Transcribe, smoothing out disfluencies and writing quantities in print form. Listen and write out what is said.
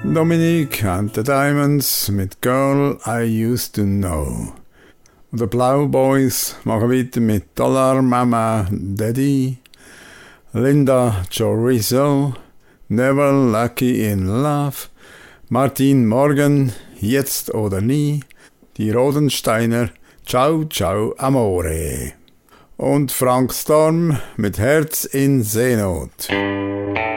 Dominique and the Diamonds mit Girl I Used to Know. Und die Plowboys machen weiter mit Dollar Mama Daddy, Linda Chorizo, Never Lucky in Love, Martin Morgan, Jetzt oder Nie, die Rodensteiner, Ciao Ciao Amore. Und Frank Storm mit Herz in Seenot.